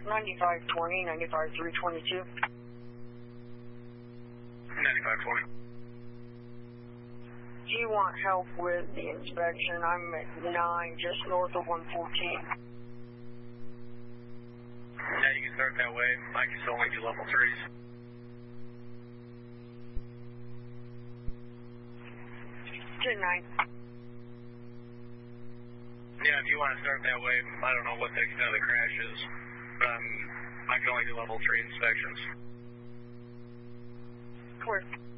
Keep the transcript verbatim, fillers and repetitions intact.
ninety-five twenty, ninety-five three twenty-two. ninety-five twenty. Do you want help with the inspection? I'm at nine, just north of one fourteen. Yeah, you can start that way. I can still only do level threes. ten nine. Yeah, if you want to start that way, I don't know what the extent of the crash is, but um, I can only do level three inspections. Clear.